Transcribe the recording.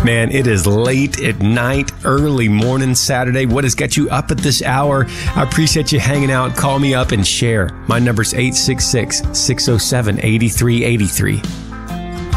Man, it is late at night, early morning Saturday. What has got you up at this hour? I appreciate you hanging out. Call me up and share. My number's 866-607-8383.